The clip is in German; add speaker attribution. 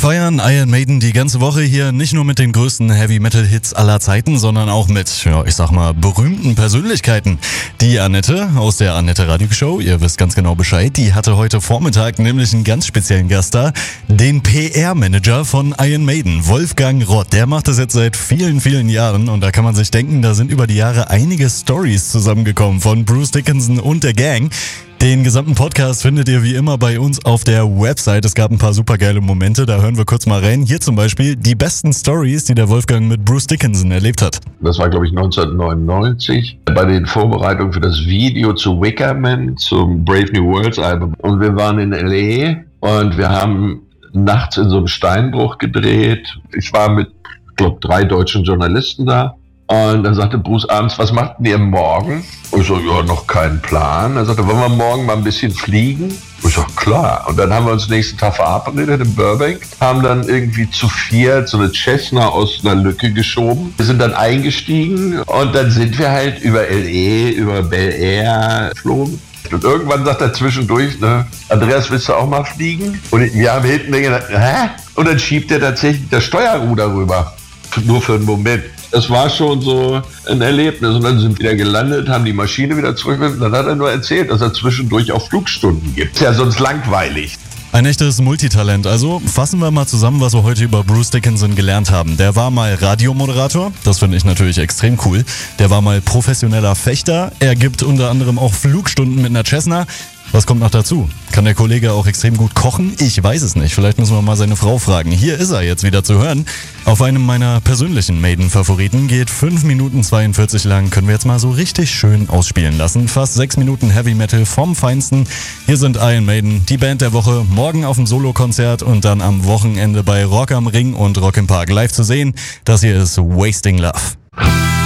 Speaker 1: feiern Iron Maiden die ganze Woche hier nicht nur mit den größten Heavy-Metal-Hits aller Zeiten, sondern auch mit, berühmten Persönlichkeiten. Die Annette aus der Annette Radio Show, ihr wisst ganz genau Bescheid, die hatte heute Vormittag nämlich einen ganz speziellen Gast da, den PR-Manager von Iron Maiden, Wolfgang Rott. Der macht das jetzt seit vielen, vielen Jahren und da kann man sich denken, da sind über die Jahre einige Stories zusammengekommen von Bruce Dickinson und der Gang. Den gesamten Podcast findet ihr wie immer bei uns auf der Website. Es gab ein paar supergeile Momente, da hören wir kurz mal rein. Hier zum Beispiel die besten Stories, die der Wolfgang mit Bruce Dickinson erlebt hat.
Speaker 2: Das war, glaube ich, 1999 bei den Vorbereitungen für das Video zu Wicker Man, zum Brave New Worlds Album. Und wir waren in L.A. und wir haben nachts in so einem Steinbruch gedreht. Ich war mit, glaube 3 deutschen Journalisten da. Und dann sagte Bruce abends, was macht denn ihr morgen? Und ich so, ja, noch keinen Plan. Er sagte, wollen wir morgen mal ein bisschen fliegen? Und ich so, klar. Und dann haben wir uns nächsten Tag verabredet in Burbank, haben dann irgendwie zu 4 so eine Cessna aus einer Lücke geschoben. Wir sind dann eingestiegen und dann sind wir halt über L.A., über Bel Air geflogen. Und irgendwann sagt er zwischendurch, Andreas, willst du auch mal fliegen? Und wir haben hinten gedacht, hä? Und dann schiebt er tatsächlich das Steuerruder rüber. Nur für einen Moment. Das war schon so ein Erlebnis. Und dann sind wir wieder gelandet, haben die Maschine wieder zurückgebracht. Dann hat er nur erzählt, dass er zwischendurch auch Flugstunden gibt. Ist ja sonst langweilig.
Speaker 1: Ein echtes Multitalent. Also fassen wir mal zusammen, was wir heute über Bruce Dickinson gelernt haben. Der war mal Radiomoderator, das finde ich natürlich extrem cool. Der war mal professioneller Fechter. Er gibt unter anderem auch Flugstunden mit einer Cessna. Was kommt noch dazu? Kann der Kollege auch extrem gut kochen? Ich weiß es nicht. Vielleicht müssen wir mal seine Frau fragen. Hier ist er jetzt wieder zu hören. Auf einem meiner persönlichen Maiden-Favoriten geht 5 Minuten 42 lang. Können wir jetzt mal so richtig schön ausspielen lassen. Fast 6 Minuten Heavy Metal vom Feinsten. Hier sind Iron Maiden, die Band der Woche. Morgen auf dem Solo-Konzert und dann am Wochenende bei Rock am Ring und Rock im Park live zu sehen. Das hier ist Wasting Love.